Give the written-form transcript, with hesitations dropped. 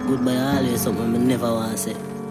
Goodbye always something I never want to say.